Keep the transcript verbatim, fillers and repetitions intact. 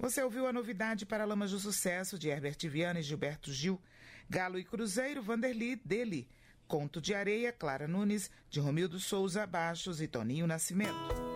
Você ouviu a novidade Paralamas do Sucesso, de Herbert Viana e Gilberto Gil, Galo e Cruzeiro, Vanderly, dele, Conto de Areia, Clara Nunes, de Romildo Souza, Baixos e Toninho Nascimento.